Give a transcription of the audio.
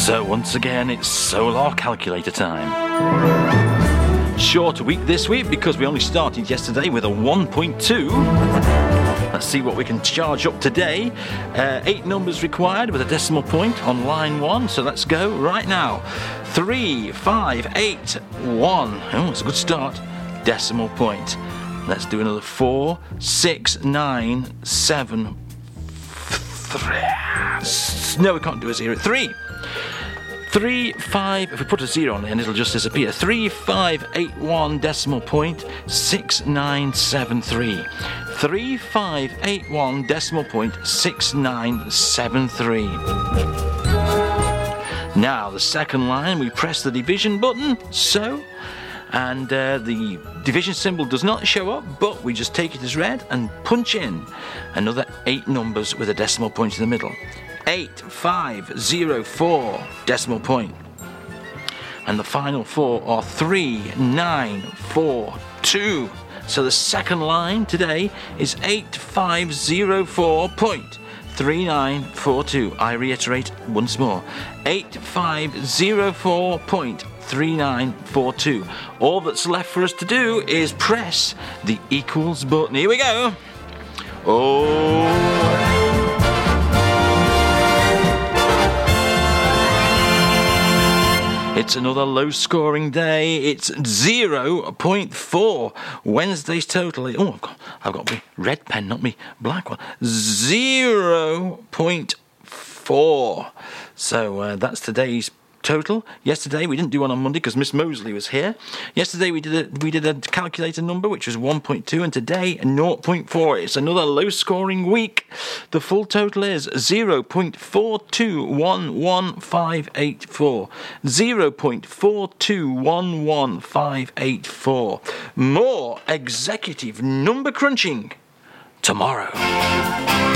So once again, it's solar calculator time. Shorter week this week because we only started yesterday with a 1.2. Let's see what we can charge up today. 8 numbers required with a decimal point on line 1. So let's go right now. 3, 5, 8, 1. Oh, it's a good start. Decimal point. Let's do another 4, 6, 9, 7, 3. No, we can't do a 0. 3. 3, 5, if we put a 0 on the end, it'll just disappear. 3, 5, 8, 1, decimal point, 6, 9, 7, 3. 3, 5, 8, 1, decimal point, 6, 9, 7, 3. Now, the second line, we press the division button, so, and the division symbol does not show up, but we just take it as read and punch in another 8 numbers with a decimal point in the middle. 8504 decimal point, and the final 4 are 3942. So the second line today is 8504.3942. I reiterate once more, 8504.3942. All that's left for us to do is press the equals button. Here we go. Oh, it's another low-scoring day. It's 0.4. Wednesday's total. Oh, I've got my red pen, not my black one. 0.4. So that's today's total. Yesterday we didn't do one on Monday because Miss Mosley was here. Yesterday we did a calculator number which was 1.2, and today 0.4. It's another low-scoring week. The full total is 0.4211584. 0.4211584. More executive number crunching tomorrow.